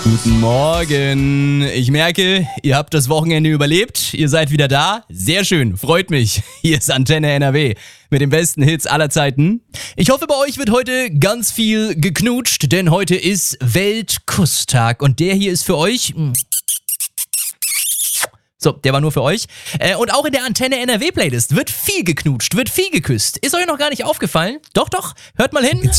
Guten Morgen. Ich merke, ihr habt das Wochenende überlebt. Ihr seid wieder da. Sehr schön, freut mich. Hier ist Antenne NRW mit den besten Hits aller Zeiten. Ich hoffe, bei euch wird heute ganz viel geknutscht, denn heute ist Weltkusstag und der hier ist für euch. So, der war nur für euch. Und auch in der Antenne NRW Playlist wird viel geknutscht, wird viel geküsst. Ist euch noch gar nicht aufgefallen? Doch, hört mal hin.